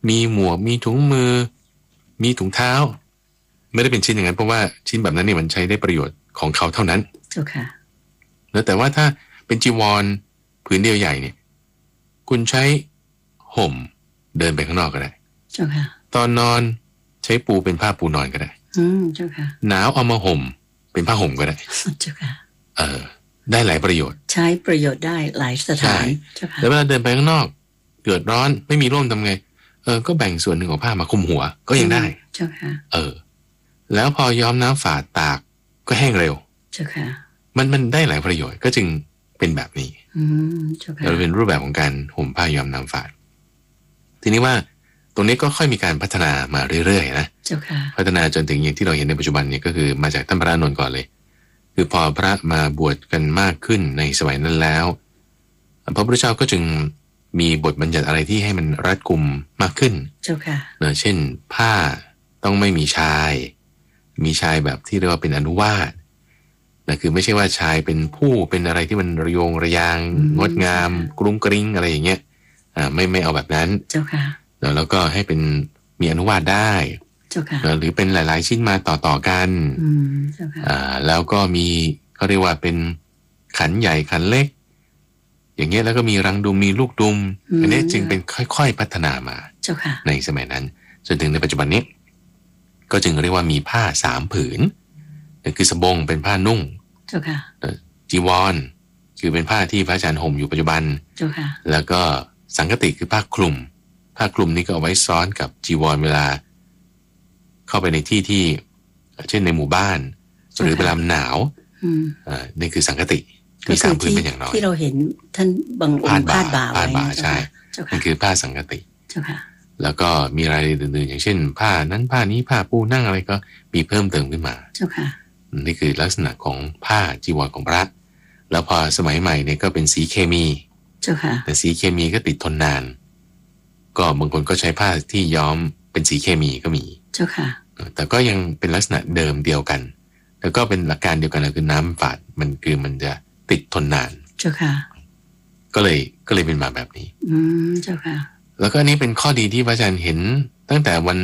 มีหมวกมีถุงมือมีถุงเท้าไม่ได้เป็นชิ้นอย่างนั้นเพราะว่าชิ้นแบบนั้นเนี่ยมันใช้ได้ประโยชน์ของเขาเท่านั้นเจ้าค่ะแล้วแต่ว่าถ้าเป็นจีวรผืนเดียวใหญ่เนี่ยคุณใช้ห่มเดินไปข้างนอกก็ได้เจ้าค่ะตอนนอนใช้ปูเป็นผ้าปูนอนก็ได้เจ้าค่ะหนาวเอามาห่มเป็นผ้าห่มก็ได้เจ้าค่ะได้หลายประโยชน์ใช้ประโยชน์ได้หลายสถานเจ้าค่ะแล้วเวลาเดินไปข้างนอกเดือดร้อนไม่มีร่มทำไงก็แบ่งส่วนหนึ่งของผ้ามาคลุมหัวก็ยังได้เจ้าค่ะแล้วพอย้อมน้ำฝาดตากก็แห้งเร็วเจ้าค่ะมันได้หลายประโยชน์ก็จึงเป็นแบบนี้เจ้าค่ะเราเป็นรูปแบบของการห่มผ้าย้อมน้ำฝาดทีนี้ว่าตรงนี้ก็ค่อยมีการพัฒนามาเรื่อยๆนะเจ้าค่ะพัฒนาจนถึงอย่างที่เราเห็นในปัจจุบันเนี่ยก็คือมาจากท่านพระอานนท์ก่อนเลยคือพอพระมาบวชกันมากขึ้นในสมัยนั้นแล้วพระพุทธเจ้าก็จึงมีบทบัญญัติอะไรที่ให้มันรัดกุมมากขึ้นเจ้าค่ะเช่นผ้าต้องไม่มีชายมีชายแบบที่เรียกว่าเป็นอนุวาสนะคือไม่ใช่ว่าชายเป็นผู้เป็นอะไรที่มันระโยงระยางงดงามกรุ้งกริ้งอะไรอย่างเงี้ยไม่เอาแบบนั้นเจ้าค่ะแล้วก็ให้เป็นมีอนุวาสได้เจ้าค่ะหรือเป็นหลายๆชิ้นมาต่อกันเจ้าค่ะแล้วก็มีเขาเรียกว่าเป็นขันใหญ่ขันเล็กอย่างเงี้ยแล้วก็มีรังดุมมีลูกดุมอันนี้จึงเป็นค่อยๆพัฒนามาในสมัยนั้นจนถึงในปัจจุบันนี้ก็จึงเรียกว่ามีผ้า3ผืนคือสบงเป็นผ้านุ่งเจ้าค่ะจีวรคือเป็นผ้าที่พระอาจารย์ห่มอยู่ปัจจุบันเจ้าค่ะแล้วก็สังคติคือผ้าคลุมนี้ก็เอาไว้ซ้อนกับจีวรเวลาเข้าไปในที่เช่นในหมู่บ้านหรือเวลาหนาวนี่คือสังคติมี3ผืนเป็นอย่างน้อยที่เราเห็นท่านบางองค์พาดบ่าใช่มันคือผ้าสังคติเจ้าค่ะแล้วก็มีรายละเอียดอื่นๆอย่างเช่นผ้านั้นผ้านี้ผ้าปูนั่งอะไรก็มีเพิ่มเติมขึ้นมาเจ้าค่ะนี่คือลักษณะของผ้าจีวรของพระแล้วพอสมัยใหม่เนี่ยก็เป็นสีเคมีเจ้าค่ะแต่สีเคมีก็ติดทนนานก็บางคนก็ใช้ผ้าที่ย้อมเป็นสีเคมีก็มีเจ้าค่ะแต่ก็ยังเป็นลักษณะเดิมเดียวกันแล้วก็เป็นหลักการเดียวกันคือน้ำฝาดมันจะติดทนนานเจ้าค่ะก็เลยเป็นมาแบบนี้เจ้าค่ะแล้วก็อันนี้เป็นข้อดีที่พระอาจารย์เห็นตั้งแต่วัน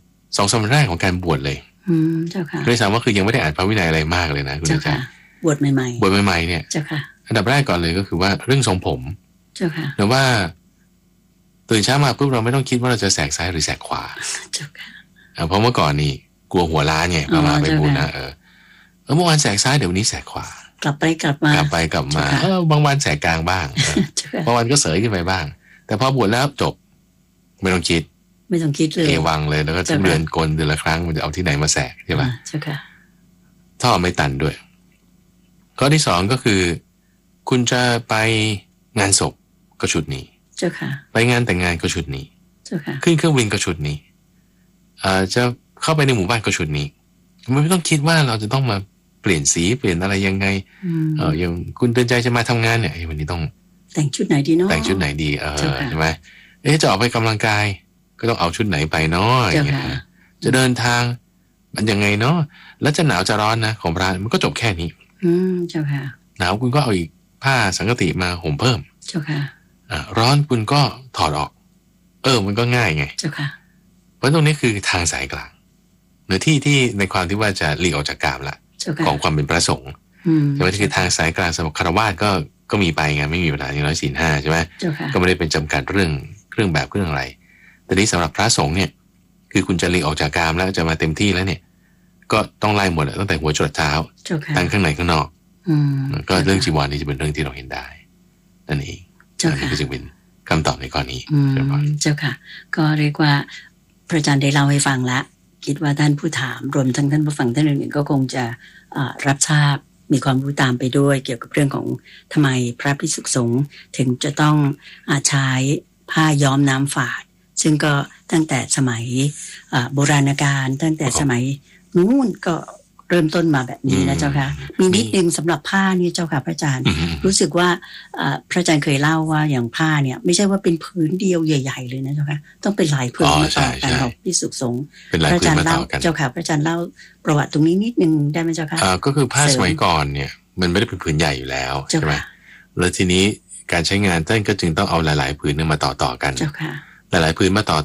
2-3 วันแรกของการบวชเลยเจ้าค่ะเลยถามว่าคือยังไม่ได้อ่านพระวินัยอะไรมากเลยนะคุณอาจารย์บวชใหม่ๆเนี่ยเจ้าค่ะอันดับแรกก่อนเลยก็คือว่าเรื่องทรงผมเจ้าค่ะแต่ว่าตื่นเช้ามาปุ๊บเราไม่ต้องคิดว่าเราจะแสกซ้ายหรือแสกขวาเจ้าค่ะเพราะเมื่อก่อนนี่กลัวหัวล้านไงมาไปบุญนะเมื่อวานแสกซ้ายเดี๋ยววันนี้แสกขวากลับไปกลับมาบางวันแสกกลางบ้างบางวันก็เสยขึ้นไปบ้างแต่พอบวชแล้วจบไม่ต้องคิดเลยวังเลยแล้วก็ทุกเดือนกลเดือนละครั้งมันจะเอาที่ไหนมาแสกใช่ไหมใช่ค่ะท่อไม่ตันด้วยข้อที่2ก็คือคุณจะไปงานศพก็ชุดนี้เจ้าค่ะไปงานแต่งงานก็ชุดนี้เจ้าค่ะขึ้นเครื่องบินก็ชุดนี้จะเข้าไปในหมู่บ้านก็ชุดนี้ไม่ต้องคิดว่าเราจะต้องมาเปลี่ยนสีเปลี่ยนอะไรยังไงอย่างคุณเตือนใจจะมาทำงานเนี่ยวันนี้ต้องแต่งชุดไหนดีเนาะแต่งชุดไหนดีใช่ไหมจะออกไปกำลังกายก็ต้องเอาชุดไหนไปเนาะจะเดินทางมันยังไงเนาะแล้วจะหนาวจะร้อนนะของพระมันก็จบแค่นี้เจ้าค่ะหนาวคุณก็เอาอีกผ้าสังคติมาห่มเพิ่มเจ้าค่ะร้อนคุณก็ถอดออกมันก็ง่ายไงเจ้าค่ะเพราะตรงนี้คือทางสายกลางเนื้อที่ในความที่ว่าจะหลีกออกจากกามละของความเป็นพระสงฆ์แต่ว่าคือทางสายกลางสำหรับคฤหัสถ์ก็มีไปไงไม่มีปัญหาอย่างน้อยศีล 5ใช่ไหมก็ไม่ได้เป็นจำกัดเรื่องแบบเรื่องอะไรแต่นี้สำหรับพระสงฆ์เนี่ยคือคุณจะหลีกออกจากกามแล้วจะมาเต็มที่แล้วเนี่ยก็ต้องไล่หมดตั้งแต่หัวจรดเท้าตั้งข้างในข้างนอกก็เรื่องจีวรนี่จะเป็นเรื่องที่เราเห็นได้นั่นเองนี่ก็จึงเป็นคำตอบในข้อนี้เจ้าค่ะก็เรียกว่าพระอาจารย์ได้เล่าให้ฟังละคิดว่าท่านผู้ถามรวมทั้งท่านผู้ฟังท่านอื่นๆก็คงจะรับทราบมีความรู้ตามไปด้วยเกี่ยวกับเรื่องของทำไมพระภิกษุสงฆ์ถึงจะต้องใช้ผ้าย้อมน้ำฝาดซึ่งก็ตั้งแต่สมัยโบราณกาลตั้งแต่สมัยนู้นก็เริ่มต้นมาแบบนี้นะเจ้าค่ะมีนิดนึงสำหรับผ้านี่เจ้าค่ะพระอาจารย์รู้สึกว่าพระอาจารย์เคยเล่าว่าอย่างผ้าเนี่ยไม่ใช่ว่าเป็นผืนเดียวใหญ่ๆเลยนะเจ้าค่ะต้องเป็นหลายผืนมาต่อกันของภิกษุสงฆ์พระอาจารย์เล่าเจ้าค่ะพระอาจารย์เล่าประวัติตรงนี้นิดนึงได้ไหมเจ้าค่ะก็คือผ้าสมัยก่อนเนี่ยมันไม่ได้เป็นผืนใหญ่อยู่แล้วใช่ไหมแล้วทีนี้การใช้งานท่านก็จึงต้องเอาหลายๆผืนมาต่อกันหลายๆผืนมาต่